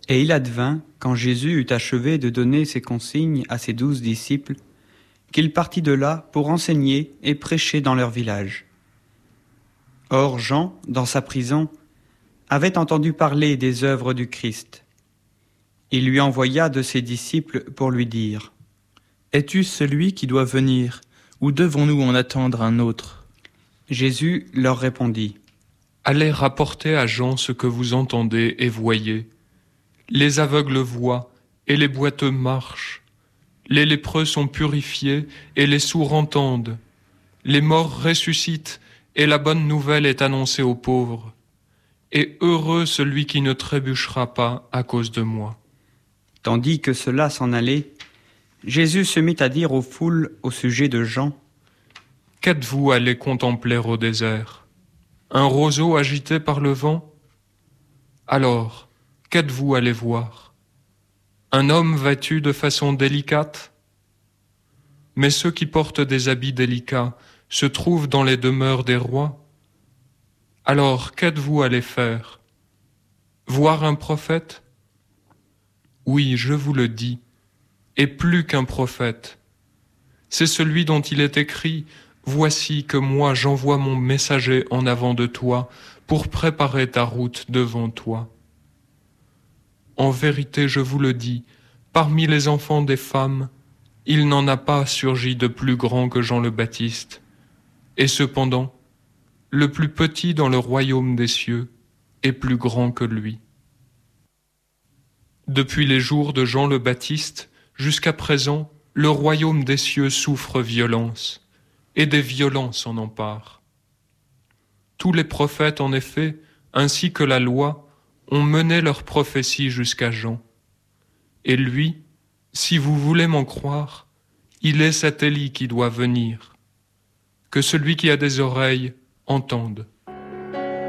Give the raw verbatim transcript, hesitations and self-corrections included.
Et il advint, quand Jésus eut achevé de donner ses consignes à ses douze disciples, qu'il partit de là pour enseigner et prêcher dans leur village. Or Jean, dans sa prison, avait entendu parler des œuvres du Christ. Il lui envoya de ses disciples pour lui dire : « Es-tu celui qui doit venir, ou devons-nous en attendre un autre ?» Jésus leur répondit : « Allez rapporter à Jean ce que vous entendez et voyez. Les aveugles voient et les boiteux marchent. Les lépreux sont purifiés et les sourds entendent. Les morts ressuscitent et la bonne nouvelle est annoncée aux pauvres. Et heureux celui qui ne trébuchera pas à cause de moi. » Tandis que cela s'en allait, Jésus se mit à dire aux foules au sujet de Jean : « Qu'êtes-vous allés contempler au désert ? Un roseau agité par le vent ? Alors, qu'êtes-vous allés voir ? Un homme vêtu de façon délicate ? Mais ceux qui portent des habits délicats se trouvent dans les demeures des rois. Alors, qu'êtes-vous allés faire ? Voir un prophète ? Oui, je vous le dis, et plus qu'un prophète. C'est celui dont il est écrit : voici que moi j'envoie mon messager en avant de toi pour préparer ta route devant toi. En vérité, je vous le dis, parmi les enfants des femmes, il n'en a pas surgi de plus grand que Jean le Baptiste. Et cependant, le plus petit dans le royaume des cieux est plus grand que lui. Depuis les jours de Jean le Baptiste, jusqu'à présent, le royaume des cieux souffre violence, et des violences s'en emparent. Tous les prophètes, en effet, ainsi que la loi, ont mené leur prophétie jusqu'à Jean. Et lui, si vous voulez m'en croire, il est cet Élie qui doit venir. Que celui qui a des oreilles entende.